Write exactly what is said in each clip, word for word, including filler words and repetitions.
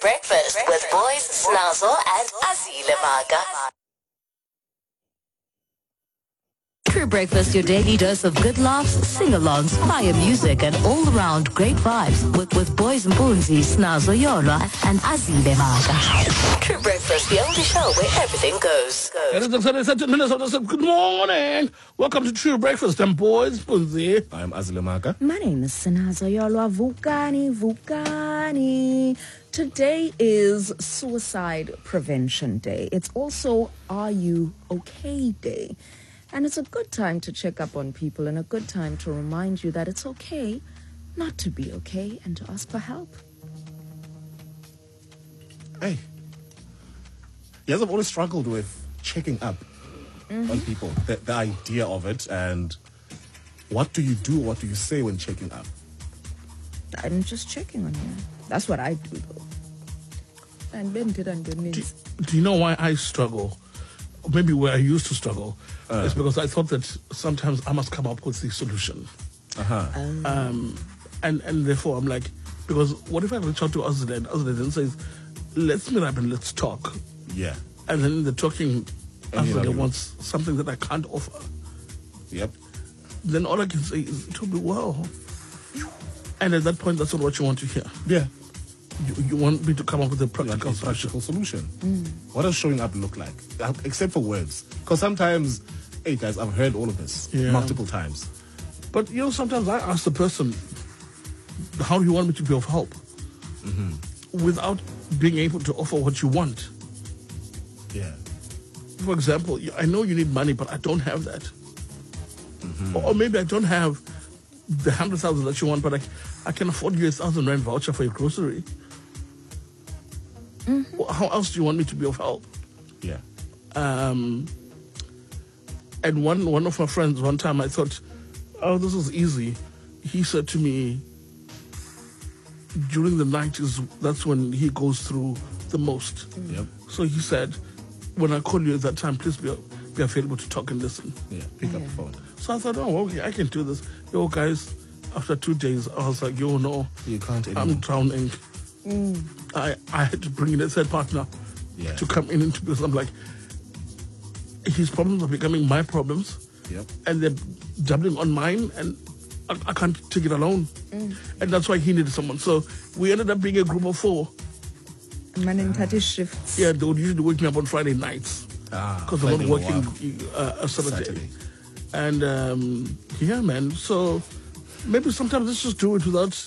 Breakfast with Boys Snazo and Azile Maga. True Breakfast, your daily dose of good laughs, sing-alongs, fire music, and all-around great vibes with, with Boys Mpunzi, Snazo Yolwa, and Azile Maga. True Breakfast, the only show where everything goes. It is exciting seven minutes. Good morning. Welcome to True Breakfast. I'm Boys Mpunzi. I'm Azile Maga. My name is Snazo Yolwa. Vukani, Vukani. Today is Suicide Prevention Day. It's also Are You Okay Day. And it's a good time to check up on people and a good time to remind you that it's okay not to be okay and to ask for help. Hey. Yes, I've always struggled with checking up mm-hmm. on people, the, the idea of it, and what do you do, what do you say when checking up? I'm just checking on you. That's what I do, though. And Ben did and do, do you know why I struggle? Maybe where I used to struggle uh, is because I thought that sometimes I must come up with the solution. Uh-huh. Um, um, and, and therefore I'm like, because what if I reach out to Azile and Azile then says, let's meet up and let's talk. Yeah. And then in the talking, Azile wants something that I can't offer. Yep. Then all I can say is, it will be well. And at that point, that's not what you want to hear. Yeah. You, you want me to come up with a practical, a practical solution. Mm. What does showing up look like? Except for words. Because sometimes, hey guys, I've heard all of this yeah. multiple times. But, you know, sometimes I ask the person, how do you want me to be of help? Mm-hmm. Without being able to offer what you want. Yeah. For example, I know you need money, but I don't have that. Mm-hmm. Or maybe I don't have the hundred thousand that you want, but I, I can afford you a thousand rand voucher for your grocery. Mm-hmm. How else do you want me to be of help? Yeah. Um. And one one of my friends, one time I thought, oh, this is easy. He said to me, during the night is that's when he goes through the most. Yep. So he said, when I call you at that time, please be be available to talk and listen. Yeah. Pick yeah. up the phone. So I thought, oh, okay, I can do this. Yo, guys, after two days, I was like, yo, no. You can't anymore. I'm drowning. Mm. I, I had to bring in a third partner yeah. to come in into because I'm like, his problems are becoming my problems. Yep. And they're doubling on mine, and I, I can't take it alone. Mm. And that's why he needed someone. So we ended up being a group of four. Manning thirty shifts. Yeah, they would usually wake me up on Friday nights. Because ah, I'm not working uh, a Saturday. Saturday. And um, yeah, man. So maybe sometimes let's just do it without.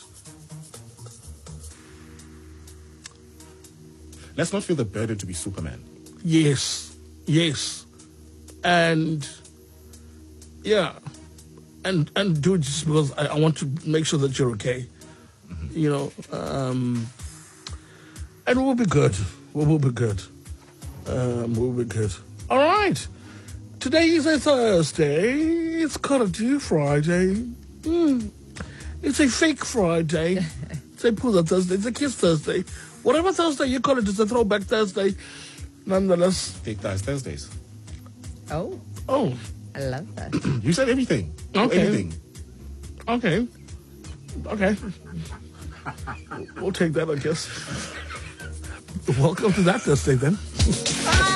Let's not feel the burden to be Superman. Yes, yes, and yeah, and and do it just because I, I want to make sure that you're okay. Mm-hmm. You know, um, and we'll be good. We will be good. Um, we'll be good. All right. Today is a Thursday. It's Karate Friday. Mm. It's a fake Friday. It's a Puza Thursday. It's a Kiss Thursday. Whatever Thursday you call it, it's a throwback Thursday. Nonetheless. Fake Thighs Thursdays. Oh. Oh. I love that. You said everything. Okay. Anything. Okay. Okay. We'll take that, I guess. Welcome to that Thursday, then.